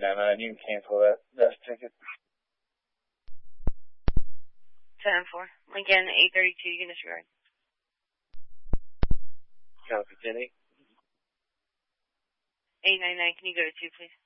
899, you can cancel that ticket. 10-4. Lincoln 832, you can disregard. Copy, 10-8. 899, can you go to 2, please?